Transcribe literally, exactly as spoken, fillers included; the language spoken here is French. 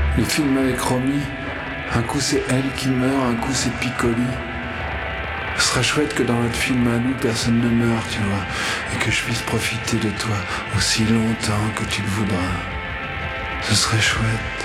Le film avec Romy, un coup c'est elle qui meurt, un coup c'est Piccoli. Ce serait chouette que dans notre film à nous, personne ne meurt, tu vois, et que je puisse profiter de toi aussi longtemps que tu le voudras. Ce serait chouette.